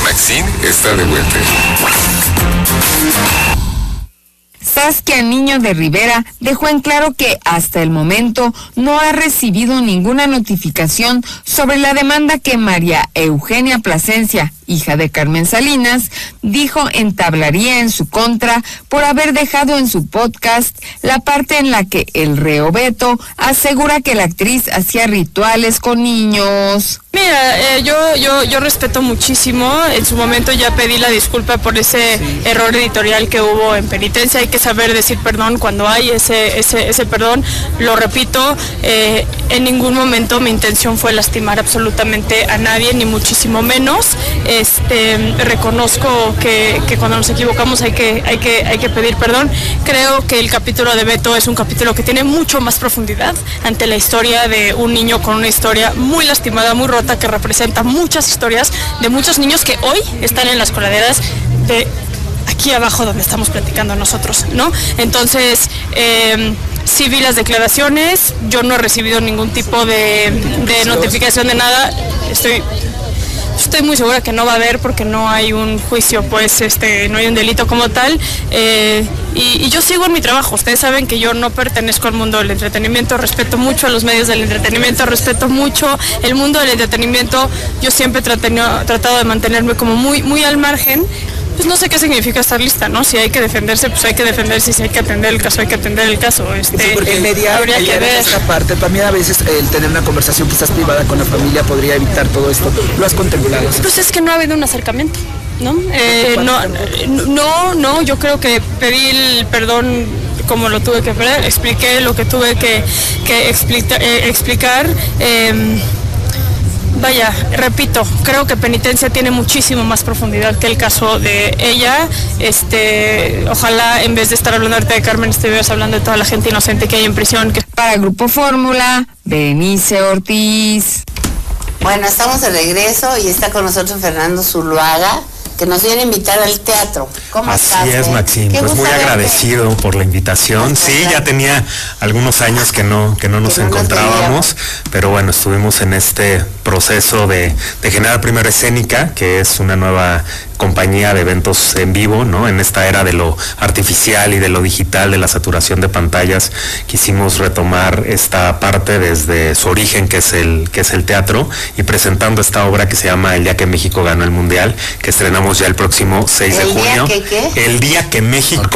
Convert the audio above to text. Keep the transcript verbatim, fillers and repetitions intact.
Maxine está de vuelta. Saskia Niño de Rivera dejó en claro que hasta el momento no ha recibido ninguna notificación sobre la demanda que María Eugenia Plasencia, hija de Carmen Salinas, dijo entablaría en su contra por haber dejado en su podcast la parte en la que el reo Beto asegura que la actriz hacía rituales con niños. Mira, eh, yo, yo, yo respeto muchísimo, en su momento ya pedí la disculpa por ese sí. error editorial que hubo en Penitencia, hay que saber decir perdón cuando hay ese, ese, ese perdón, lo repito, eh, en ningún momento mi intención fue lastimar absolutamente a nadie, ni muchísimo menos, este, reconozco que, que cuando nos equivocamos hay que, hay, que, hay que pedir perdón, creo que el capítulo de Beto es un capítulo que tiene mucho más profundidad ante la historia de un niño con una historia muy lastimada, muy rota, que representa muchas historias de muchos niños que hoy están en las coladeras de aquí abajo donde estamos platicando nosotros, ¿no? Entonces, eh, sí vi las declaraciones, yo no he recibido ningún tipo de, de notificación de nada, estoy... Estoy muy segura que no va a haber porque no hay un juicio, pues este, no hay un delito como tal, eh, y, y yo sigo en mi trabajo. Ustedes saben que yo no pertenezco al mundo del entretenimiento, respeto mucho a los medios del entretenimiento, respeto mucho el mundo del entretenimiento, yo siempre he tratado, tratado de mantenerme como muy, muy al margen. Pues no sé qué significa estar lista, ¿no? Si hay que defenderse, pues hay que defenderse, si hay que atender el caso, hay que atender el caso. Este, sí, porque el mediar, habría que ver esta parte, también a veces el tener una conversación quizás privada con la familia podría evitar todo esto. ¿Lo has contemplado? Pues es que no ha habido un acercamiento, ¿no? Eh, no, no, no, yo creo que pedí el perdón como lo tuve que hacer, expliqué lo que tuve que, que explica, eh, explicar. Eh, Vaya, repito, creo que Penitencia tiene muchísimo más profundidad que el caso de ella. Este, ojalá en vez de estar hablando ahorita de Carmen, estuvieras hablando de toda la gente inocente que hay en prisión. Que... Para Grupo Fórmula, Berenice Ortiz. Bueno, estamos de regreso y está con nosotros Fernando Zuluaga, que nos viene a invitar al teatro. ¿Cómo Así estás? Así es, Maxine, pues muy agradecido por la invitación. Sí, ya tenía algunos años que no, que no nos que no encontrábamos, nos pero bueno, estuvimos en este proceso de, de generar primero Escénica, que es una nueva compañía de eventos en vivo, ¿no? En esta era de lo artificial y de lo digital, de la saturación de pantallas, quisimos retomar esta parte desde su origen, que es el, que es el teatro, y presentando esta obra que se llama El día que México ganó el Mundial, que estrenamos ya el próximo seis de junio. ¿El día que qué? El día que México